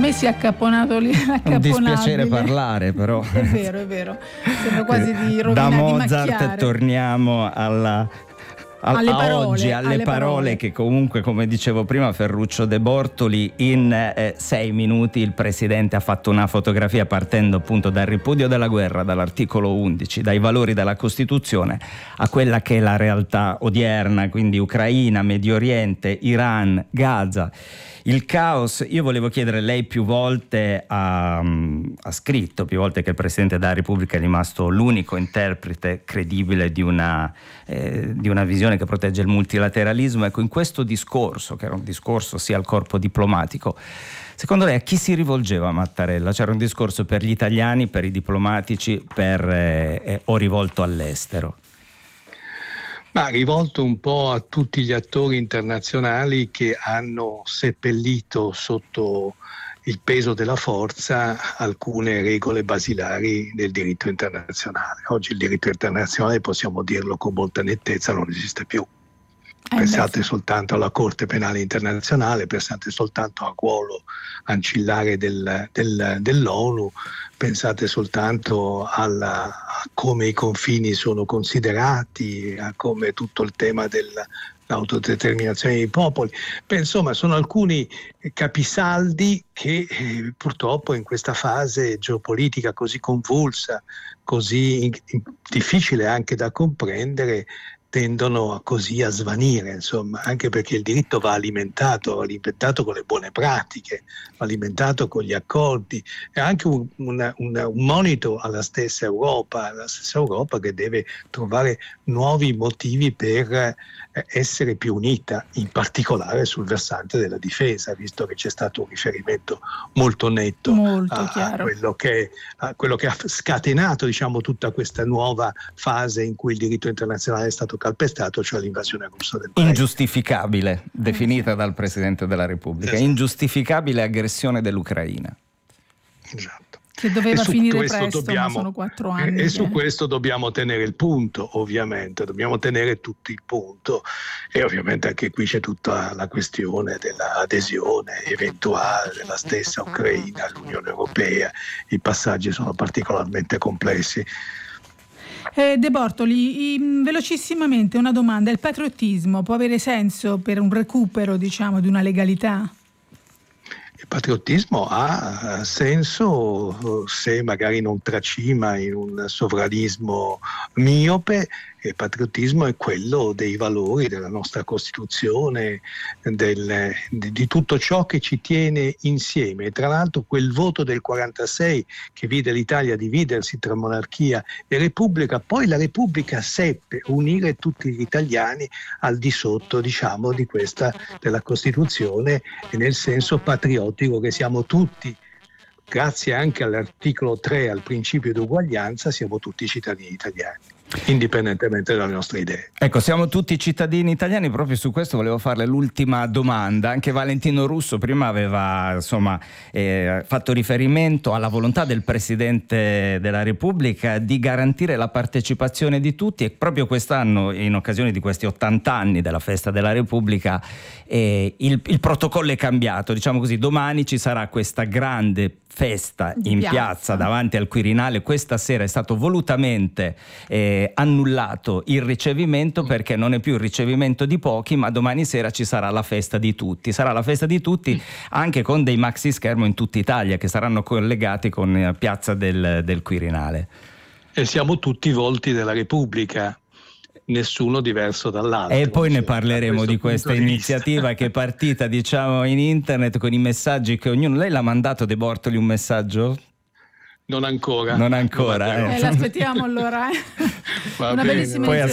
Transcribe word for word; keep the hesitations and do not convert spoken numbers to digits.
me si è accapponato lì. Un dispiacere parlare, però. È vero, è vero. Sembra quasi di rovinare, da di Mozart macchiare. Torniamo alla A, alle a parole, oggi, alle, alle parole, parole che comunque, come dicevo prima, Ferruccio De Bortoli, in eh, sei minuti il Presidente ha fatto una fotografia partendo appunto dal ripudio della guerra, dall'articolo undici, dai valori della Costituzione, a quella che è la realtà odierna, quindi Ucraina, Medio Oriente, Iran, Gaza. Il caos. Io volevo chiedere, lei più volte ha, ha scritto, più volte, che il Presidente della Repubblica è rimasto l'unico interprete credibile di una, eh, di una visione che protegge il multilateralismo. Ecco, in questo discorso, che era un discorso sia al corpo diplomatico, secondo lei a chi si rivolgeva Mattarella? C'era un discorso per gli italiani, per i diplomatici, per, eh, o rivolto all'estero? Ma rivolto un po' a tutti gli attori internazionali che hanno seppellito sotto il peso della forza alcune regole basilari del diritto internazionale. Oggi il diritto internazionale, possiamo dirlo con molta nettezza, non esiste più. Pensate soltanto alla Corte Penale Internazionale, pensate soltanto al ruolo ancillare del, del, dell'ONU, pensate soltanto alla, a come i confini sono considerati, a come tutto il tema dell'autodeterminazione dei popoli. Beh, insomma, sono alcuni capisaldi che eh, purtroppo in questa fase geopolitica così convulsa, così in, in, difficile anche da comprendere, tendono così a svanire, insomma, anche perché il diritto va alimentato, va alimentato con le buone pratiche, va alimentato con gli accordi, è anche un, una, una, un monito alla stessa Europa, alla stessa Europa che deve trovare nuovi motivi per eh, essere più unita, in particolare sul versante della difesa, visto che c'è stato un riferimento molto netto molto a, a, quello che, a quello che ha scatenato, diciamo, tutta questa nuova fase in cui il diritto internazionale è stato calpestato, cioè l'invasione russa del paese. Ingiustificabile, definita dal Presidente della Repubblica, esatto. Ingiustificabile aggressione dell'Ucraina. Esatto. Che doveva finire presto, dobbiamo, ma sono quattro anni. E che... su questo dobbiamo tenere il punto, ovviamente, dobbiamo tenere tutto il punto, e ovviamente anche qui c'è tutta la questione dell'adesione eventuale della stessa Ucraina all'Unione Europea. I passaggi sono particolarmente complessi. Eh, De Bortoli, in, velocissimamente una domanda: il patriottismo può avere senso per un recupero, diciamo, di una legalità? Il patriottismo ha senso se magari non tracima in un sovranismo miope. Il patriottismo è quello dei valori della nostra Costituzione, del, di, di tutto ciò che ci tiene insieme. E tra l'altro quel voto del quarantasei che vide l'Italia dividersi tra monarchia e Repubblica, poi la Repubblica seppe unire tutti gli italiani al di sotto, diciamo, di questa della Costituzione, e nel senso patriottico che siamo tutti. Grazie anche all'articolo tre, al principio di uguaglianza, siamo tutti cittadini italiani, indipendentemente dalle nostre idee. Ecco, siamo tutti cittadini italiani. Proprio su questo volevo farle l'ultima domanda. Anche Valentino Russo prima aveva, insomma, eh, fatto riferimento alla volontà del Presidente della Repubblica di garantire la partecipazione di tutti, e proprio quest'anno, in occasione di questi ottanta anni della festa della Repubblica, eh, il, il protocollo è cambiato, diciamo così. Domani ci sarà questa grande festa in piazza. piazza davanti al Quirinale. Questa sera è stato volutamente eh, annullato il ricevimento, perché non è più il ricevimento di pochi, ma domani sera ci sarà la festa di tutti. Sarà la festa di tutti anche con dei maxi schermo in tutta Italia che saranno collegati con eh, piazza del, del Quirinale. E siamo tutti volti della Repubblica, nessuno diverso dall'altro. E poi cioè, ne parleremo di questa di iniziativa che è partita, diciamo, in internet, con i messaggi che ognuno... Lei l'ha mandato, De Bortoli, un messaggio? Non ancora. Non ancora. Eh, l'aspettiamo allora. Eh. Va Una bene, bellissima poi